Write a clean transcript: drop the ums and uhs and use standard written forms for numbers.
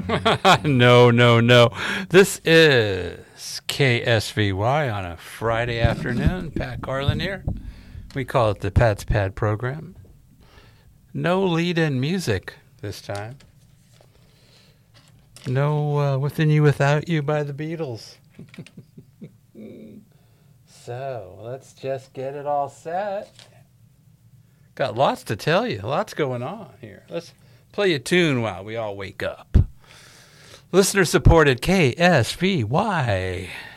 No, no, no. This is KSVY on a Friday afternoon. Pat Carlin here. We call it the Pat's Pad program. No lead-in music this time. No Within You Without You by the Beatles. So, let's just get it all set. Got lots to tell you. Lots going on here. Let's play a tune while we all wake up. Listener-supported KSVY.